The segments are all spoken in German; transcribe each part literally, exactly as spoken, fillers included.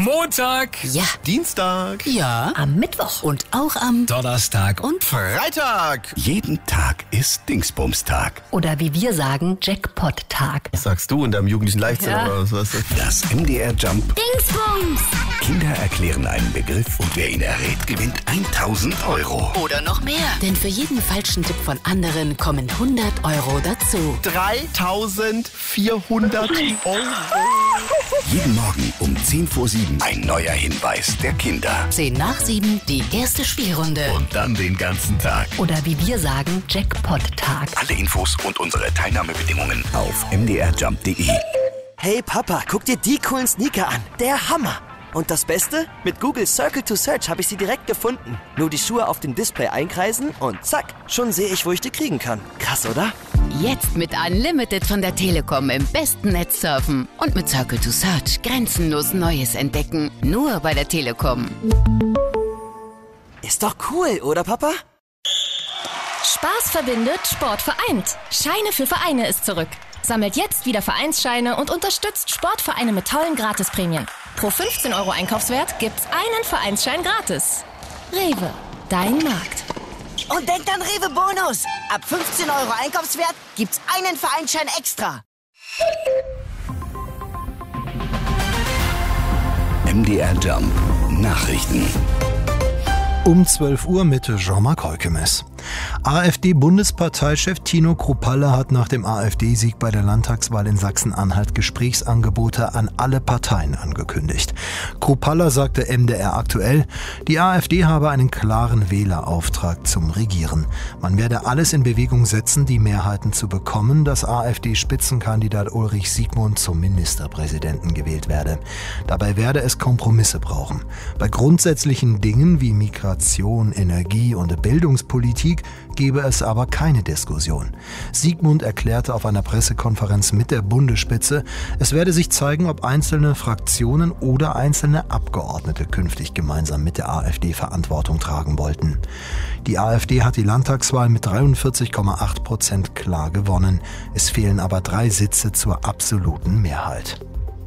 Montag. Ja. Dienstag. Ja. Am Mittwoch. Und auch am Donnerstag. und Freitag. Jeden Tag ist Dingsbumstag. Oder wie wir sagen, Jackpot-Tag. Was sagst du in deinem jugendlichen Leichtsinn? Ja. Oder was weißt du? Das M D R Jump. Dingsbums! Kinder erklären einen Begriff und wer ihn errät, gewinnt tausend Euro. oder noch mehr. Denn für jeden falschen Tipp von anderen kommen hundert Euro dazu. dreitausendvierhundert Euro. Jeden Morgen um zehn vor sieben ein neuer Hinweis der Kinder. zehn nach sieben, die erste Spielrunde. Und dann den ganzen Tag. Oder wie wir sagen, Jackpot-Tag. Alle Infos und unsere Teilnahmebedingungen auf m d r jump punkt d e. Hey Papa, guck dir die coolen Sneaker an. Der Hammer. Und das Beste? Mit Google Circle to Search habe ich sie direkt gefunden. Nur die Schuhe auf dem Display einkreisen und zack, schon sehe ich, wo ich die kriegen kann. Krass, oder? Jetzt mit Unlimited von der Telekom im besten Netz surfen. Und mit Circle to Search grenzenlos Neues entdecken. Nur bei der Telekom. Ist doch cool, oder Papa? Spaß verbindet, Sport vereint. Scheine für Vereine ist zurück. Sammelt jetzt wieder Vereinsscheine und unterstützt Sportvereine mit tollen Gratisprämien. Pro fünfzehn Euro Einkaufswert gibt's einen Vereinsschein gratis. Rewe, dein Markt. Und denkt an Rewe Bonus. Ab fünfzehn Euro Einkaufswert gibt's einen Vereinsschein extra. M D R Jump. Nachrichten. Um zwölf Uhr mit Jean-Marc Heukemes. AfD-Bundesparteichef Tino Kruppalla hat nach dem AfD-Sieg bei der Landtagswahl in Sachsen-Anhalt Gesprächsangebote an alle Parteien angekündigt. Kruppalla sagte M D R aktuell, die AfD habe einen klaren Wählerauftrag zum Regieren. Man werde alles in Bewegung setzen, die Mehrheiten zu bekommen, dass AfD-Spitzenkandidat Ulrich Siegmund zum Ministerpräsidenten gewählt werde. Dabei werde es Kompromisse brauchen. Bei grundsätzlichen Dingen wie Migration, Energie und Bildungspolitik gebe es aber keine Diskussion. Siegmund erklärte auf einer Pressekonferenz mit der Bundesspitze, es werde sich zeigen, ob einzelne Fraktionen oder einzelne Abgeordnete künftig gemeinsam mit der AfD Verantwortung tragen wollten. Die AfD hat die Landtagswahl mit dreiundvierzig Komma acht Prozent klar gewonnen. Es fehlen aber drei Sitze zur absoluten Mehrheit.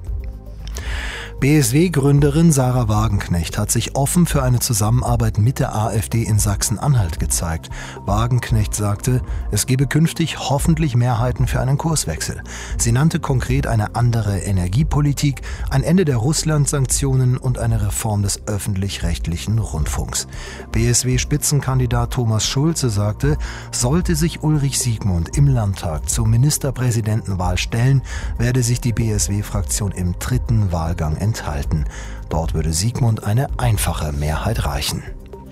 B S W-Gründerin Sarah Wagenknecht hat sich offen für eine Zusammenarbeit mit der AfD in Sachsen-Anhalt gezeigt. Wagenknecht sagte, es gebe künftig hoffentlich Mehrheiten für einen Kurswechsel. Sie nannte konkret eine andere Energiepolitik, ein Ende der Russland-Sanktionen und eine Reform des öffentlich-rechtlichen Rundfunks. B S W-Spitzenkandidat Thomas Schulze sagte, sollte sich Ulrich Siegmund im Landtag zur Ministerpräsidentenwahl stellen, werde sich die B S W-Fraktion im dritten Wahlgang enthalten. enthalten. Dort würde Siegmund eine einfache Mehrheit reichen.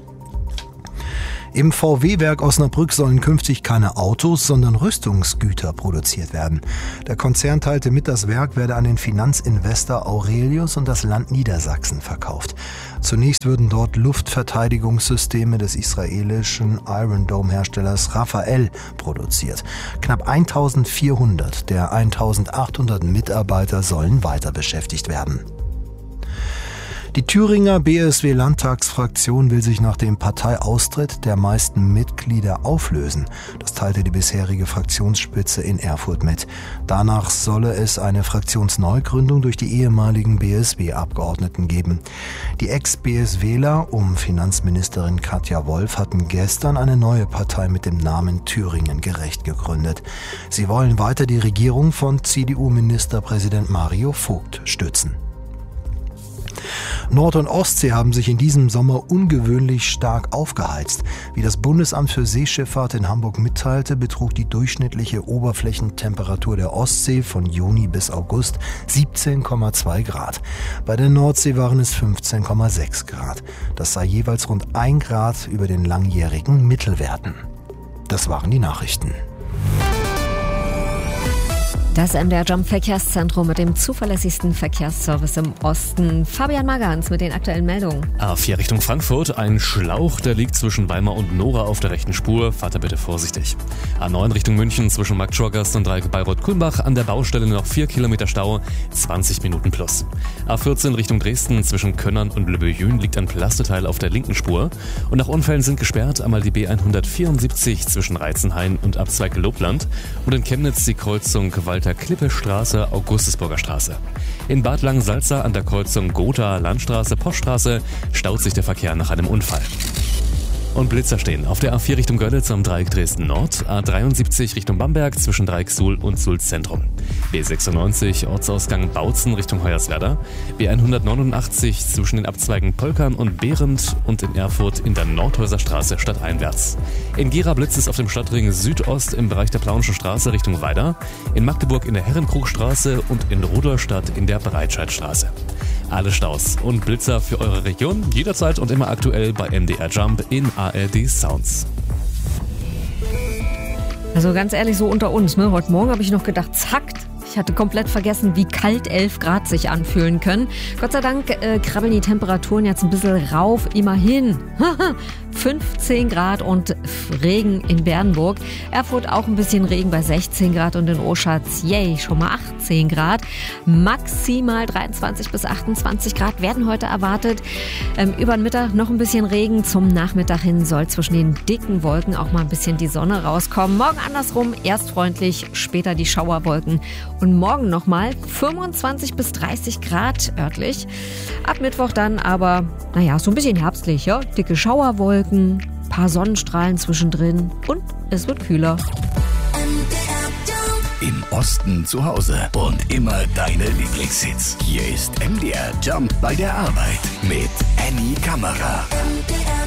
Im V W-Werk Osnabrück sollen künftig keine Autos, sondern Rüstungsgüter produziert werden. Der Konzern teilte mit, das Werk werde an den Finanzinvestor Aurelius und das Land Niedersachsen verkauft. Zunächst würden dort Luftverteidigungssysteme des israelischen Iron Dome-Herstellers Rafael produziert. Knapp eintausendvierhundert der eintausendachthundert Mitarbeiter sollen weiter beschäftigt werden. Die Thüringer B S W-Landtagsfraktion will sich nach dem Parteiaustritt der meisten Mitglieder auflösen. Das teilte die bisherige Fraktionsspitze in Erfurt mit. Danach solle es eine Fraktionsneugründung durch die ehemaligen B S W-Abgeordneten geben. Die Ex-BSWler um Finanzministerin Katja Wolf hatten gestern eine neue Partei mit dem Namen Thüringen gerecht gegründet. Sie wollen weiter die Regierung von C D U-Ministerpräsident Mario Vogt stützen. Nord- und Ostsee haben sich in diesem Sommer ungewöhnlich stark aufgeheizt. Wie das Bundesamt für Seeschifffahrt in Hamburg mitteilte, betrug die durchschnittliche Oberflächentemperatur der Ostsee von Juni bis August siebzehn Komma zwei Grad. Bei der Nordsee waren es fünfzehn Komma sechs Grad. Das sei jeweils rund ein Grad über den langjährigen Mittelwerten. Das waren die Nachrichten. Das M D R Jump Verkehrszentrum mit dem zuverlässigsten Verkehrsservice im Osten. Fabian Magans mit den aktuellen Meldungen. A vier Richtung Frankfurt, ein Schlauch, der liegt zwischen Weimar und Nora auf der rechten Spur. Fahrt da bitte vorsichtig. A neun Richtung München zwischen Marktschorgast und Dreieck Bayreuth-Kulmbach an der Baustelle noch vier Kilometer Stau, zwanzig Minuten plus. A vierzehn Richtung Dresden zwischen Könnern und Lübbejün liegt ein Plasteteil auf der linken Spur. Und nach Unfällen sind gesperrt einmal die B hundertvierundsiebzig zwischen Reizenhain und Abzweig Lobland und in Chemnitz die Kreuzung Walter Kilometer Klippe-Straße, Augustusburger Straße. In Bad Langensalza an der Kreuzung Gotha-Landstraße, Poststraße staut sich der Verkehr nach einem Unfall. Und Blitzer stehen auf der A vier Richtung Görlitz am Dreieck Dresden Nord, A dreiundsiebzig Richtung Bamberg zwischen Dreieck Suhl und Suhl Zentrum, B sechsundneunzig Ortsausgang Bautzen Richtung Hoyerswerda, B hundertneunundachtzig zwischen den Abzweigen Polkern und Behrendt und in Erfurt in der Nordhäuser Straße stadteinwärts. In Gera blitzt es auf dem Stadtring Südost im Bereich der Plaunischen Straße Richtung Weida, in Magdeburg in der Herrenkrugstraße und in Rudolstadt in der Breitscheidstraße. Alle Staus und Blitzer für eure Region jederzeit und immer aktuell bei M D R Jump in A R D Sounds. Also ganz ehrlich, so unter uns, ne? Heute Morgen habe ich noch gedacht, zackt. Ich hatte komplett vergessen, wie kalt elf Grad sich anfühlen können. Gott sei Dank äh, krabbeln die Temperaturen jetzt ein bisschen rauf, immerhin. fünfzehn Grad und Regen in Bernburg. Erfurt auch ein bisschen Regen bei sechzehn Grad und in Oschatz, yay, schon mal achtzehn Grad. Maximal dreiundzwanzig bis achtundzwanzig Grad werden heute erwartet. Ähm, über den Mittag noch ein bisschen Regen. Zum Nachmittag hin soll zwischen den dicken Wolken auch mal ein bisschen die Sonne rauskommen. Morgen andersrum, erst freundlich, später die Schauerwolken. Und morgen nochmal fünfundzwanzig bis dreißig Grad örtlich. Ab Mittwoch dann aber, naja, so ein bisschen herbstlich, ja. Dicke Schauerwolken, paar Sonnenstrahlen zwischendrin und es wird kühler. Im Osten zu Hause und immer deine Lieblingshits. Hier ist M D R Jump bei der Arbeit mit Annie Kammerer.